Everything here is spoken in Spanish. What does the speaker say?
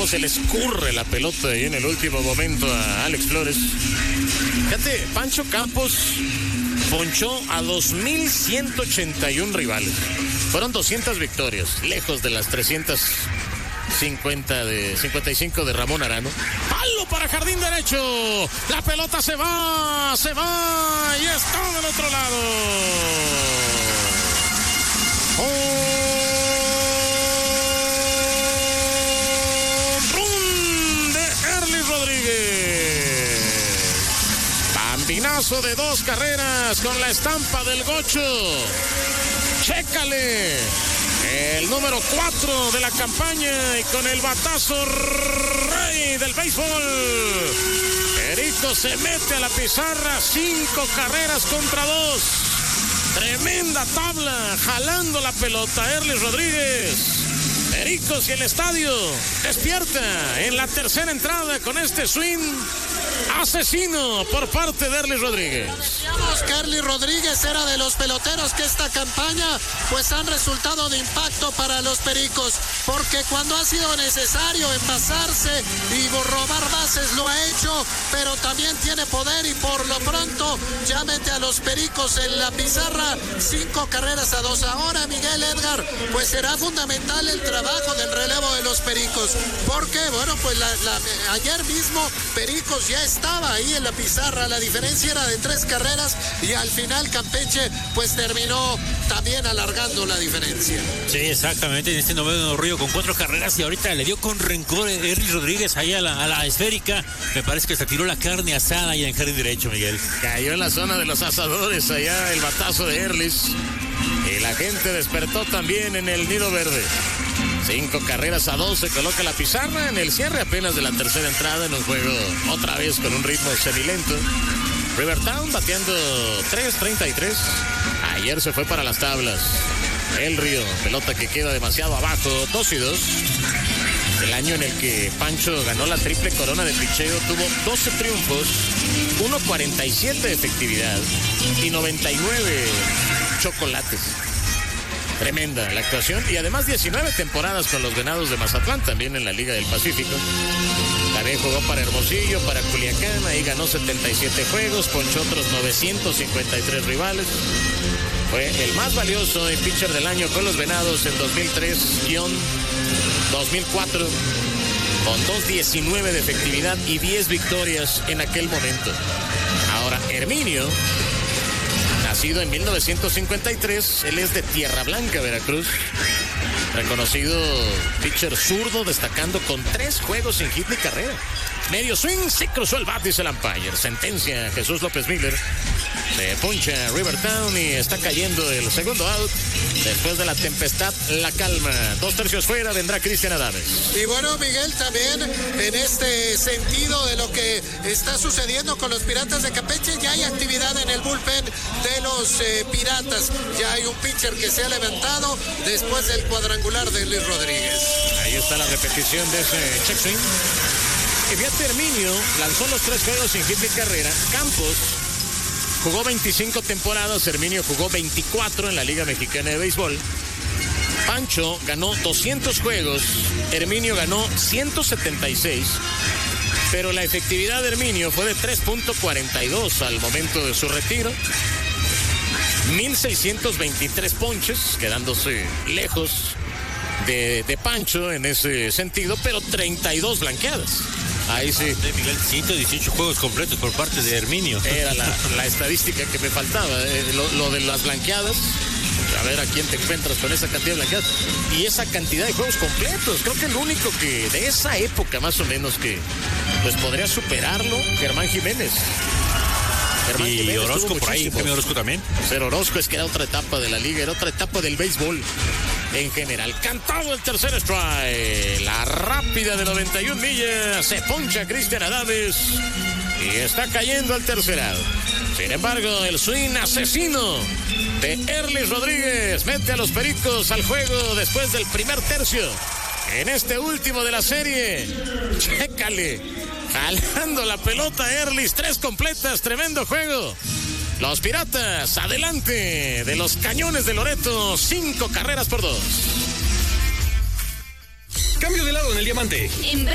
cómo se le escurre la pelota ahí en el último momento a Alex Flores. Fíjate, Pancho Campos ponchó a 2,181 rivales. Fueron 200 victorias, lejos de las 355 de Ramón Arano. ¡Palo para jardín derecho! La pelota se va y está del otro lado. ¡Run de Erlis Rodríguez! Bambinazo de 2 carreras con la estampa del Gocho. ¡Chécale! El número 4 de la campaña y con el batazo rey del béisbol. Perico se mete a la pizarra, 5 carreras contra 2. Tremenda tabla, jalando la pelota Erlis Rodríguez. Pericos y el estadio despierta en la tercera entrada con este swing asesino por parte de Erlis Rodríguez. Decíamos que Erlis Rodríguez era de los peloteros que esta campaña pues han resultado de impacto para los Pericos, porque cuando ha sido necesario envasarse y robar bases lo ha hecho, pero también tiene poder y por lo pronto ya mete a los Pericos en la pizarra, 5 carreras a 2. Ahora, Miguel Edgar, pues será fundamental el trabajo del relevo de los Pericos, porque bueno, pues ayer mismo Pericos ya estaba ahí en la pizarra, la diferencia era de 3 carreras y al final Campeche pues terminó también alargando la diferencia. Sí, exactamente, en este noveno río con 4 carreras y ahorita le dio con rencor Erlis Rodríguez ahí a la esférica. Me parece que se tiró la carne asada ahí en el jardín derecho, Miguel. Cayó en la zona de los asadores allá el batazo de Erlis y la gente despertó también en el nido verde. 5 carreras a 2 se coloca la pizarra en el cierre apenas de la tercera entrada en un juego otra vez con un ritmo semilento. Rivertown bateando 3.33. Ayer se fue para las tablas. El Río, pelota que queda demasiado abajo, 2-2. El año en el que Pancho ganó la triple corona de picheo tuvo 12 triunfos, 1.47 de efectividad y 99 chocolates. Tremenda la actuación y además 19 temporadas con los Venados de Mazatlán, también en la Liga del Pacífico. También jugó para Hermosillo, para Culiacán, ahí ganó 77 juegos, ponchó otros 953 rivales. Fue el más valioso y pitcher del año con los Venados en 2003-2004, con 2.19 de efectividad y 10 victorias en aquel momento. Ahora, Herminio, nacido en 1953, él es de Tierra Blanca, Veracruz. Reconocido pitcher zurdo, destacando con 3 juegos sin hit ni carrera. Medio swing, se cruzó el bat, dice el umpire. Sentencia Jesús López Miller. Se poncha Rivertown y está cayendo el segundo out. Después de la tempestad, la calma. 2/3 fuera, vendrá Cristian Adames. Y bueno, Miguel, también en este sentido de lo que está sucediendo con los Piratas de Campeche, ya hay actividad en el bullpen de los Piratas. Ya hay un pitcher que se ha levantado después del cuadrangular de Erlis Rodríguez. Ahí está la repetición de ese check swing. Y fíjate, Herminio lanzó los 3 juegos sin hit ni carrera. Campos jugó 25 temporadas, Herminio jugó 24 en la Liga Mexicana de Béisbol. Pancho ganó 200 juegos, Herminio ganó 176, pero la efectividad de Herminio fue de 3.42 al momento de su retiro. 1,623 ponches, quedándose lejos de Pancho en ese sentido, pero 32 blanqueadas. Ahí sí. Miguel, 118 juegos completos por parte de Herminio. Era la estadística que me faltaba, lo de las blanqueadas. A ver a quién te encuentras con esa cantidad de blanqueadas y esa cantidad de juegos completos. Creo que el único que de esa época más o menos que pues podría superarlo, Germán Jiménez. Germán y Jiménez Orozco por ahí, Jaime Orozco también. Pero Orozco es que era otra etapa de la liga, era otra etapa del béisbol en general. Cantado el tercer strike, la rápida de 91 millas, se poncha Cristian Adames y está cayendo al tercer out. Sin embargo, el swing asesino de Erlis Rodríguez mete a los Pericos al juego después del primer tercio. En este último de la serie, chécale, jalando la pelota Erlis, 3 completas, tremendo juego. Los Piratas, adelante de los Cañones de Loreto, 5 carreras por 2. Cambio de lado en el diamante.